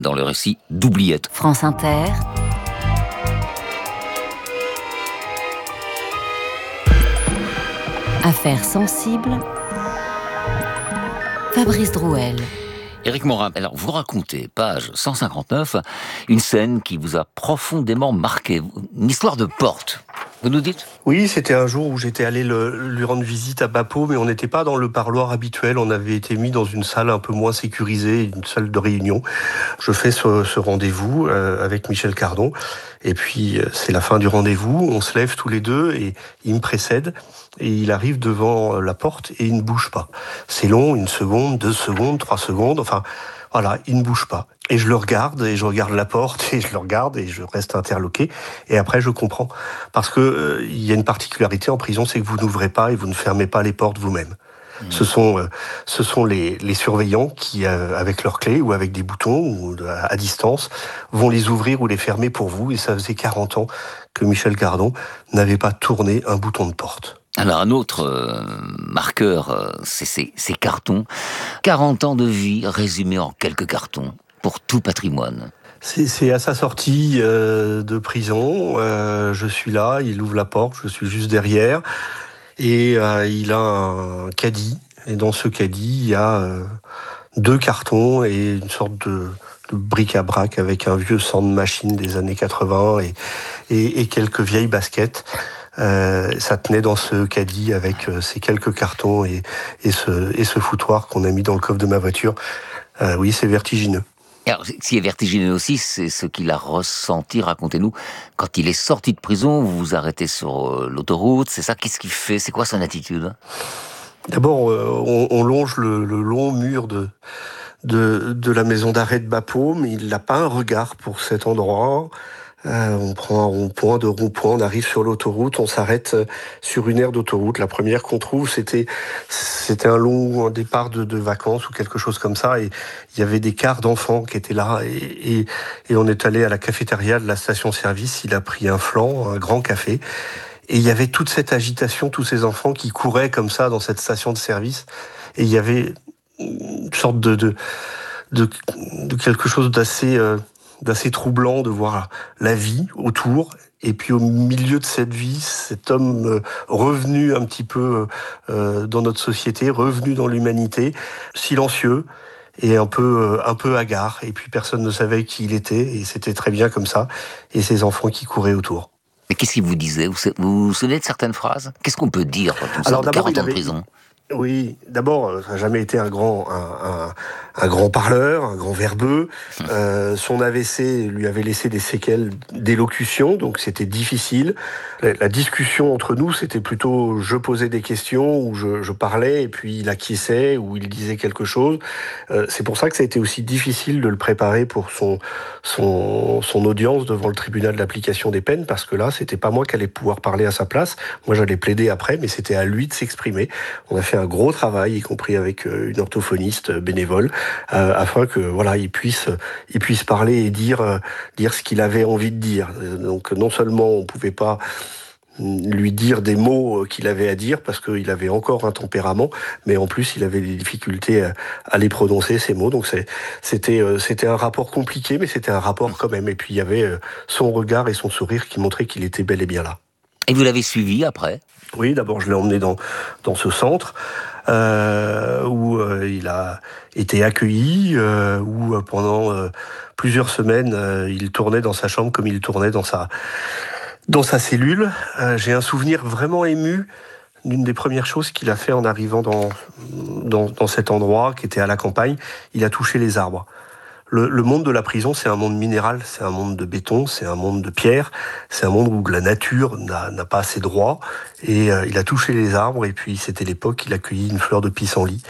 dans le récit d'Oubliette. France Inter. Affaires sensibles. Fabrice Drouel. Éric Morin, alors vous racontez, page 159, une scène qui vous a profondément marqué, une histoire de porte. Vous nous dites ? Oui, c'était un jour où j'étais allé lui rendre visite à Bapo, mais on n'était pas dans le parloir habituel. On avait été mis dans une salle un peu moins sécurisée, une salle de réunion. Je fais ce rendez-vous avec Michel Cardon. Et puis, c'est la fin du rendez-vous. On se lève tous les deux et il me précède. Et il arrive devant la porte et il ne bouge pas. C'est long, 1 seconde, 2 secondes, 3 secondes. Enfin, voilà, il ne bouge pas. Et je le regarde, et je regarde la porte, et je le regarde, et je reste interloqué. Et après, je comprends. Parce que il y a une particularité en prison, c'est que vous n'ouvrez pas et vous ne fermez pas les portes vous-même. Ce sont les surveillants qui, avec leurs clés ou avec des boutons ou à distance, vont les ouvrir ou les fermer pour vous. Et ça faisait 40 ans que Michel Cardon n'avait pas tourné un bouton de porte. Alors un autre marqueur, c'est ces cartons. 40 ans de vie résumés en quelques cartons pour tout patrimoine. C'est à sa sortie de prison. Je suis là, il ouvre la porte, je suis juste derrière. Et il a un caddie. Et dans ce caddie, il y a 2 cartons et une sorte de bric-à-brac avec un vieux sang de machine des années 80 et quelques vieilles baskets. Ça tenait dans ce caddie avec ces quelques cartons et ce foutoir qu'on a mis dans le coffre de ma voiture. Oui, c'est vertigineux. Alors, ce qui est vertigineux aussi, c'est ce qu'il a ressenti, racontez-nous. Quand il est sorti de prison, vous vous arrêtez sur l'autoroute, c'est ça, qu'est-ce qu'il fait ? C'est quoi son attitude ? D'abord, on longe le long mur de la maison d'arrêt de Bapo, mais il n'a pas un regard pour cet endroit. On prend un rond-point, 2 ronds-points, on arrive sur l'autoroute, on s'arrête sur une aire d'autoroute. La première qu'on trouve, c'était un départ de vacances ou quelque chose comme ça, et il y avait des cars d'enfants qui étaient là, et on est allé à la cafétéria de la station-service, il a pris un flan, un grand café, et il y avait toute cette agitation, tous ces enfants qui couraient comme ça dans cette station de service, et il y avait une sorte de quelque chose d'assez troublant de voir la vie autour, et puis au milieu de cette vie, cet homme revenu un petit peu dans notre société, revenu dans l'humanité, silencieux et un peu hagard, et puis personne ne savait qui il était, et c'était très bien comme ça, et ces enfants qui couraient autour. Mais qu'est-ce qu'il vous disait ? Vous vous souvenez de certaines phrases ? Qu'est-ce qu'on peut dire quand on sort de 40 ans de prison ? Oui, d'abord, ça n'a jamais été un grand parleur, un grand verbeux. Son AVC lui avait laissé des séquelles d'élocution, donc c'était difficile. La discussion entre nous, c'était plutôt je posais des questions, ou je parlais, et puis il acquiesçait, ou il disait quelque chose. C'est pour ça que ça a été aussi difficile de le préparer pour son audience devant le tribunal de l'application des peines, parce que là, c'était pas moi qui allais pouvoir parler à sa place. Moi, j'allais plaider après, mais c'était à lui de s'exprimer. On a fait un gros travail, y compris avec une orthophoniste bénévole, afin que voilà, il puisse parler et dire ce qu'il avait envie de dire. Donc non seulement on pouvait pas lui dire des mots qu'il avait à dire parce qu'il avait encore un tempérament, mais en plus il avait des difficultés à les prononcer, ces mots. Donc c'était un rapport compliqué, mais c'était un rapport quand même. Et puis il y avait son regard et son sourire qui montraient qu'il était bel et bien là. Et vous l'avez suivi après ? Oui, d'abord je l'ai emmené dans ce centre où il a été accueilli, où pendant plusieurs semaines il tournait dans sa chambre comme il tournait dans sa cellule. J'ai un souvenir vraiment ému d'une des premières choses qu'il a fait en arrivant dans cet endroit qui était à la campagne. Il a touché les arbres. Le monde de la prison, c'est un monde minéral, c'est un monde de béton, c'est un monde de pierre, c'est un monde où la nature n'a pas assez droit. Et il a touché les arbres, et puis c'était l'époque, il a cueilli une fleur de pissenlit.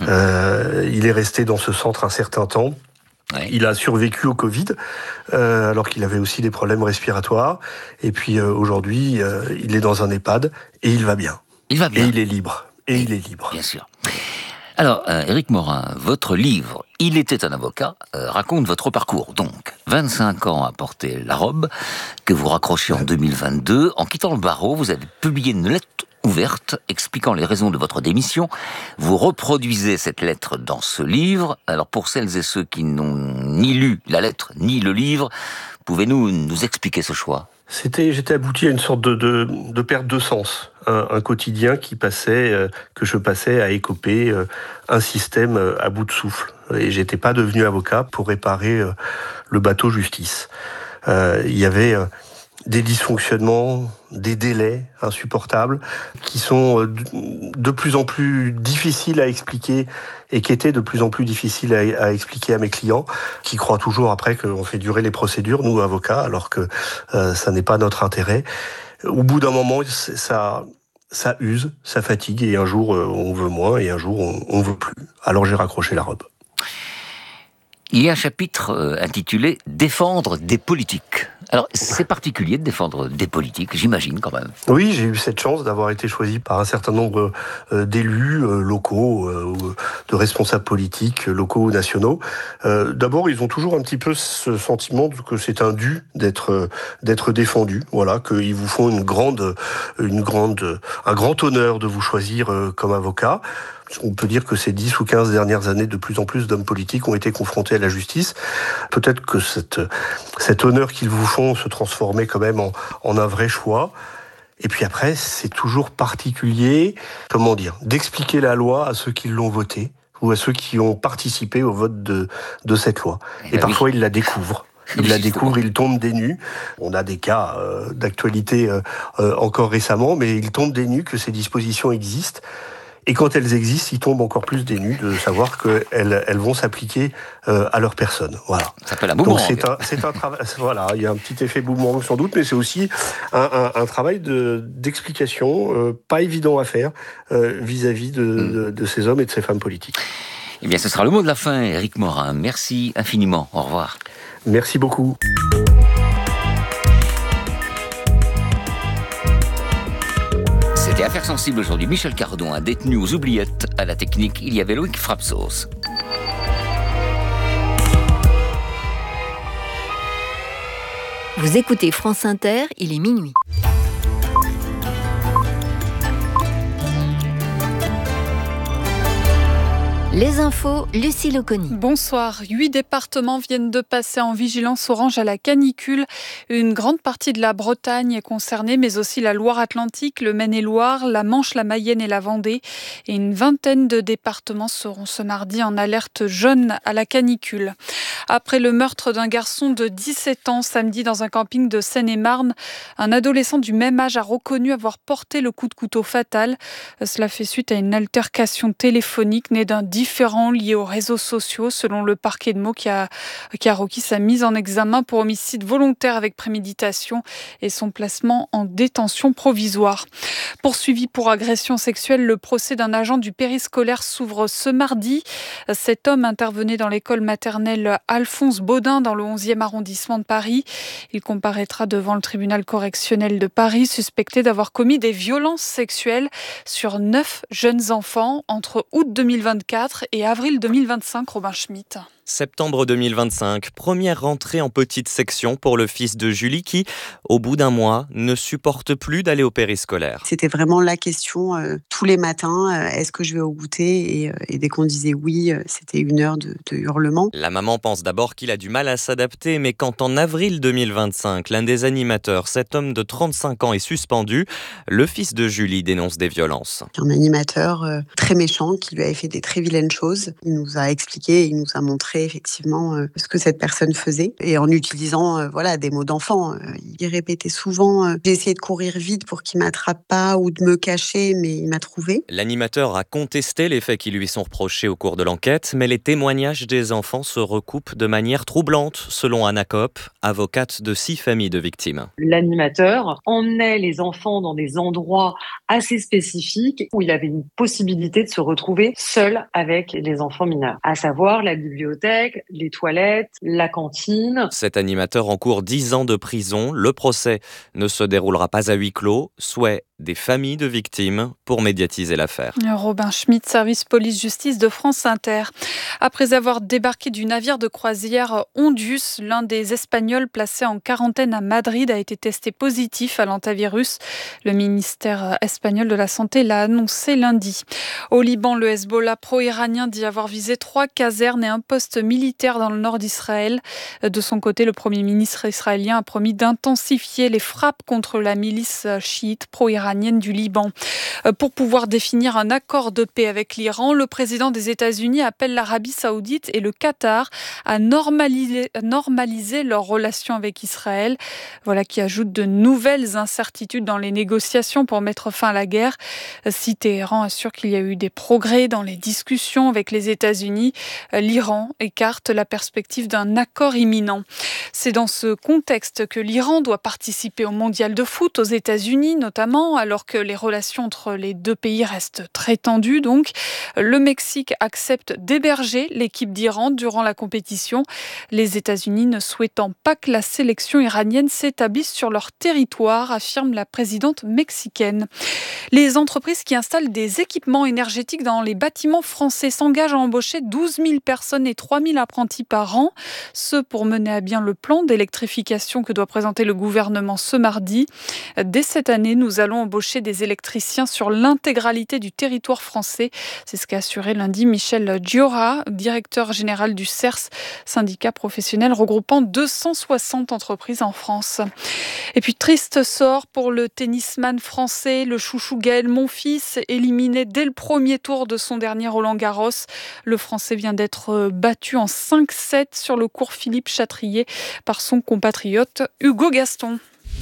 Il est resté dans ce centre un certain temps. Ouais. Il a survécu au Covid, alors qu'il avait aussi des problèmes respiratoires. Et puis aujourd'hui, il est dans un EHPAD, et il va bien. Il va bien. Et il est libre. Il est libre. Bien sûr. Alors, Éric Morin, votre livre « Il était un avocat » raconte votre parcours. Donc, 25 ans à porter la robe, que vous raccrochez en 2022. En quittant le barreau, vous avez publié une lettre ouverte expliquant les raisons de votre démission. Vous reproduisez cette lettre dans ce livre. Alors pour celles et ceux qui n'ont ni lu la lettre ni le livre, pouvez-vous nous expliquer ce choix ? J'étais abouti à une sorte de perte de sens, un quotidien que je passais à écoper un système à bout de souffle. Et j'étais pas devenu avocat pour réparer le bateau justice. Il y avait des dysfonctionnements, des délais insupportables qui sont de plus en plus difficiles à expliquer et qui étaient de plus en plus difficiles à expliquer à mes clients, qui croient toujours après qu'on fait durer les procédures, nous avocats, alors que ça n'est pas notre intérêt. Au bout d'un moment, ça use, ça fatigue, et un jour on veut moins et un jour on veut plus. Alors j'ai raccroché la robe. Il y a un chapitre intitulé « Défendre des politiques ». Alors, c'est particulier de défendre des politiques, j'imagine quand même. Oui, j'ai eu cette chance d'avoir été choisi par un certain nombre d'élus locaux, de responsables politiques locaux ou nationaux. D'abord, ils ont toujours un petit peu ce sentiment que c'est un dû d'être défendu. Voilà, qu'ils vous font un grand honneur de vous choisir comme avocat. On peut dire que ces 10 ou 15 dernières années, de plus en plus d'hommes politiques ont été confrontés à la justice. Peut-être que cet honneur qu'ils vous font se transformait quand même en un vrai choix. Et puis après, c'est toujours particulier, d'expliquer la loi à ceux qui l'ont votée ou à ceux qui ont participé au vote de cette loi. Et parfois, ils la découvrent. Ils tombent des nues. On a des cas d'actualité encore récemment, mais ils tombent des nues que ces dispositions existent. Et quand elles existent, ils tombent encore plus des nues de savoir qu'elles vont s'appliquer à leur personne. Voilà. Ça s'appelle un boomerang. Donc c'est un travail. Voilà, il y a un petit effet boomerang sans doute, mais c'est aussi un travail d'explication pas évident à faire vis-à-vis de ces hommes et de ces femmes politiques. Eh bien, ce sera le mot de la fin, Éric Morin. Merci infiniment. Au revoir. Merci beaucoup. C'était Affaires sensibles aujourd'hui. Michel Cardon, un détenu aux oubliettes. À la technique, il y avait Loïc Frapsos. Vous écoutez France Inter, il est minuit. Les infos, Lucie Loconi. Bonsoir. 8 départements viennent de passer en vigilance orange à la canicule. Une grande partie de la Bretagne est concernée, mais aussi la Loire-Atlantique, le Maine-et-Loire, la Manche, la Mayenne et la Vendée. Et une vingtaine de départements seront ce mardi en alerte jaune à la canicule. Après le meurtre d'un garçon de 17 ans samedi dans un camping de Seine-et-Marne, un adolescent du même âge a reconnu avoir porté le coup de couteau fatal. Cela fait suite à une altercation téléphonique née d'un différend lié aux réseaux sociaux, selon le parquet de Meaux qui a requis sa mise en examen pour homicide volontaire avec préméditation et son placement en détention provisoire. Poursuivi pour agression sexuelle, le procès d'un agent du périscolaire s'ouvre ce mardi. Cet homme intervenait dans l'école maternelle Alphonse Baudin dans le 11e arrondissement de Paris. Il comparaîtra devant le tribunal correctionnel de Paris, suspecté d'avoir commis des violences sexuelles sur 9 jeunes enfants entre août 2024 et avril 2025, Robin Schmitt. Septembre 2025, première rentrée en petite section pour le fils de Julie qui, au bout d'un mois, ne supporte plus d'aller au périscolaire. C'était vraiment la question tous les matins, est-ce que je vais au goûter et dès qu'on disait oui, c'était 1 heure de hurlement. La maman pense d'abord qu'il a du mal à s'adapter, mais quand en avril 2025, l'un des animateurs, cet homme de 35 ans, est suspendu, le fils de Julie dénonce des violences. Un animateur très méchant qui lui avait fait des très vilaines choses. Il nous a expliqué, il nous a montré effectivement ce que cette personne faisait et en utilisant des mots d'enfant. Il répétait souvent j'ai essayé de courir vite pour qu'il m'attrape pas ou de me cacher, mais il m'a trouvé. L'animateur a contesté les faits qui lui sont reprochés au cours de l'enquête, mais les témoignages des enfants se recoupent de manière troublante, selon Anna Kopp, avocate de 6 familles de victimes. L'animateur emmenait les enfants dans des endroits assez spécifiques où il avait une possibilité de se retrouver seul avec les enfants mineurs, à savoir la bibliothèque, les toilettes, la cantine. Cet animateur encourt 10 ans de prison. Le procès ne se déroulera pas à huis clos. Souhait des familles de victimes pour médiatiser l'affaire. Robin Schmitt, service police-justice de France Inter. Après avoir débarqué du navire de croisière Ondus, l'un des Espagnols placés en quarantaine à Madrid a été testé positif à l'hantavirus. Le ministère espagnol de la Santé l'a annoncé lundi. Au Liban, le Hezbollah pro-iranien dit avoir visé 3 casernes et un poste militaire dans le nord d'Israël. De son côté, le Premier ministre israélien a promis d'intensifier les frappes contre la milice chiite pro-iranienne du Liban. Pour pouvoir définir un accord de paix avec l'Iran, le président des États-Unis appelle l'Arabie saoudite et le Qatar à normaliser leurs relations avec Israël. Voilà qui ajoute de nouvelles incertitudes dans les négociations pour mettre fin à la guerre. Si Téhéran assure qu'il y a eu des progrès dans les discussions avec les États-Unis, l'Iran écarte la perspective d'un accord imminent. C'est dans ce contexte que l'Iran doit participer au mondial de foot aux États-Unis notamment, alors que les relations entre les deux pays restent très tendues. Donc, le Mexique accepte d'héberger l'équipe d'Iran durant la compétition. Les États-Unis ne souhaitant pas que la sélection iranienne s'établisse sur leur territoire, affirme la présidente mexicaine. Les entreprises qui installent des équipements énergétiques dans les bâtiments français s'engagent à embaucher 12 000 personnes et 3 000 apprentis par an. Ce pour mener à bien le plan d'électrification que doit présenter le gouvernement ce mardi. Dès cette année, nous allons embaucher des électriciens sur l'intégralité du territoire français. C'est ce qu'a assuré lundi Michel Diora, directeur général du CERS, syndicat professionnel regroupant 260 entreprises en France. Et puis, triste sort pour le tennisman français, le chouchou Gaël Monfils, éliminé dès le premier tour de son dernier Roland-Garros. Le Français vient d'être battu en 5-7 sur le court Philippe Chatrier par son compatriote Hugo Gaston.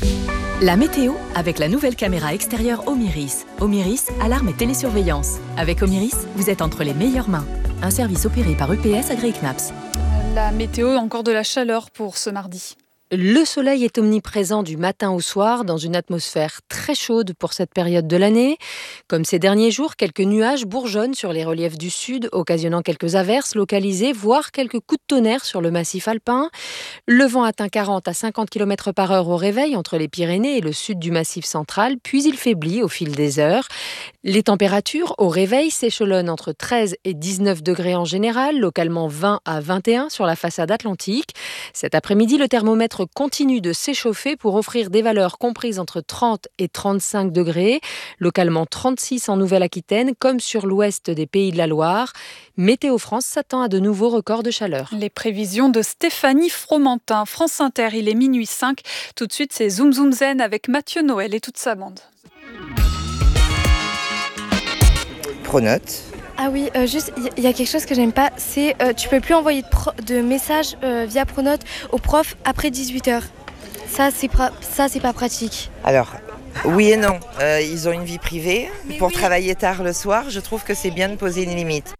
La météo avec la nouvelle caméra extérieure Omiris. Omiris, alarme et télésurveillance. Avec Omiris, vous êtes entre les meilleures mains. Un service opéré par EPS Agri-Knaps. La météo, encore de la chaleur pour ce mardi. Le soleil est omniprésent du matin au soir dans une atmosphère très chaude pour cette période de l'année. Comme ces derniers jours, quelques nuages bourgeonnent sur les reliefs du sud, occasionnant quelques averses localisées, voire quelques coups de tonnerre sur le massif alpin. Le vent atteint 40 à 50 km/h au réveil entre les Pyrénées et le sud du massif central, puis il faiblit au fil des heures. Les températures au réveil s'échelonnent entre 13 et 19 degrés en général, localement 20 à 21 sur la façade atlantique. Cet après-midi, le thermomètre continue de s'échauffer pour offrir des valeurs comprises entre 30 et 35 degrés, localement 36 en Nouvelle-Aquitaine, comme sur l'ouest des Pays de la Loire. Météo France s'attend à de nouveaux records de chaleur. Les prévisions de Stéphanie Fromentin. France Inter, il est minuit 5. Tout de suite, c'est Zoom Zoom Zen avec Mathieu Noël et toute sa bande. Pronote. Ah oui, juste, il y a quelque chose que j'aime pas, c'est tu peux plus envoyer de messages via Pronote aux profs après 18h. Ça, c'est pas pratique. Alors, oui et non. Ils ont une vie privée. Pour travailler tard le soir, je trouve que c'est bien de poser une limite.